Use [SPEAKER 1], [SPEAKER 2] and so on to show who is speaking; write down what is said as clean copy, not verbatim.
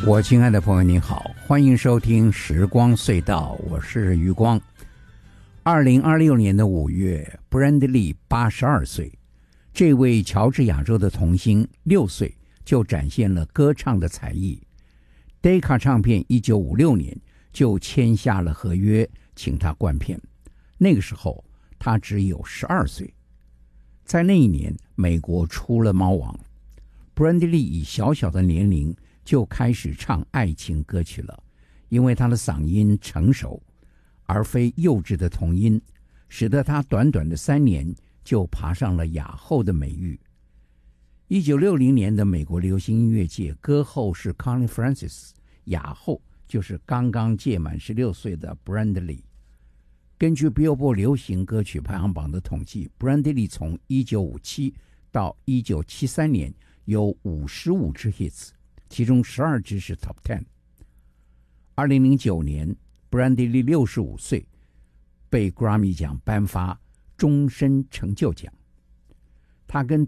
[SPEAKER 1] 我亲爱的朋友您好，欢迎收听时光隧道，我是余光。2026年的5月 Brandy 82岁，这位乔治亚州的童星6岁就展现了歌唱的才艺。Decca 唱片1956年就签下了合约，请他灌片。那个时候他只有12岁。在那一年，美国出了猫王， Brandy 以小小的年龄就开始唱爱情歌曲了，因为他的嗓音成熟，而非幼稚的童音，使得他短短的3年就爬上了亚后的美誉。1960年的美国流行音乐界，歌后是 Connie Francis， 亚后就是刚刚届满16岁的 Brandy。 根据 Billboard 流行歌曲排行榜的统计， Brandy 从1957到1973年有55支 hits， 其中12支是 Top 10。 2009年 Brandy 65岁，被 Grammy 奖颁发终身成就奖。他跟